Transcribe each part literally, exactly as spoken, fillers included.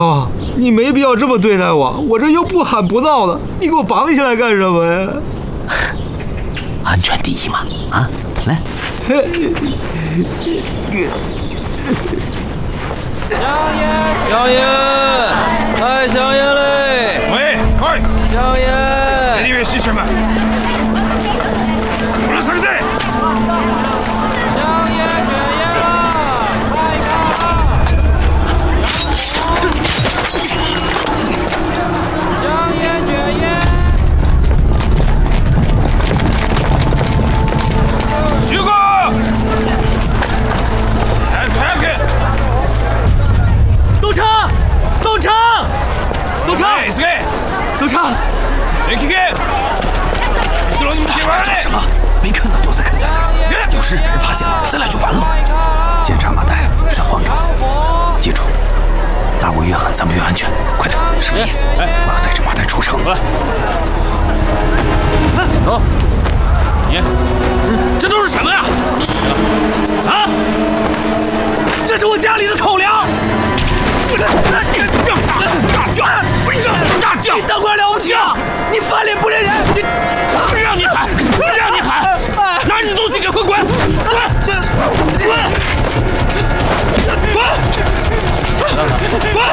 哦，你没必要这么对待我，我这又不喊不闹的，你给我绑起来干什么呀？ 安全第一嘛，啊，来。 香烟，香烟，开香烟嘞！ 喂，快！ 香烟！ 里面是什么？我来三个字。 香烟卷烟了，开开！香烟卷烟。 徐哥，来开开！ 东昌，东昌，东昌，东昌， 别开开！ 干什么？没看到都在看咱这儿，要是让人发现了，咱俩就完了。检查麻袋，再还给我。记住，打我越狠，咱们越安全。快点，什么意思？我要带着麻袋出城。 来，走。你， 嗯，这都是什么呀？啊！ 这是我家里的口粮。 大叫！为什么大叫？ 你当官了不起啊！你翻脸不认人！你不让你喊，不让你喊！拿你的东西给我滚！滚！滚！滚！滚！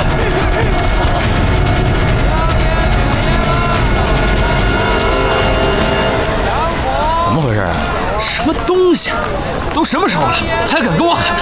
怎么回事啊？什么东西？都什么时候了，还敢跟我喊？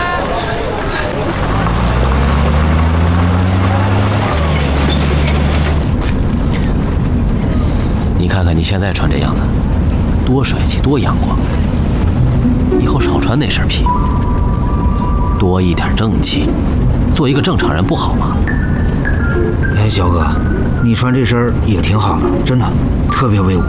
你看看你现在穿这样子，多帅气，多阳光。以后少穿那身皮，多一点正气，做一个正常人不好吗？ 哎，小哥，你穿这身也挺好的，真的，特别威武。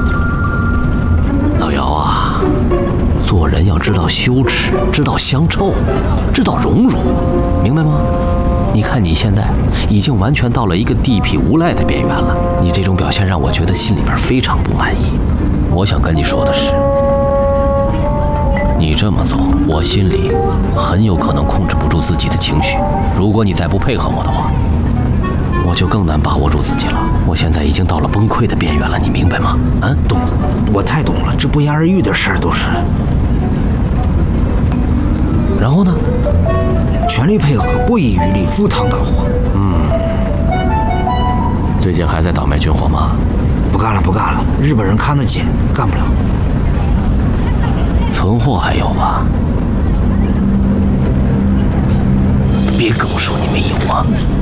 老姚啊，做人要知道羞耻，知道相臭，知道荣辱，明白吗？你看你现在已经完全到了一个地痞无赖的边缘了，你这种表现让我觉得心里边非常不满意。我想跟你说的是，你这么做，我心里很有可能控制不住自己的情绪。如果你再不配合我的话，我就更难把握住自己了。我现在已经到了崩溃的边缘了，你明白吗？啊， 懂，我太懂了，这不言而喻的事儿都是。 然后呢？ 全力配合，不遗余力，赴汤蹈火。 嗯，最近还在倒卖军火吗？ 不干了，不干了，日本人看得紧，干不了。 存货还有吧？别跟我说你没有啊！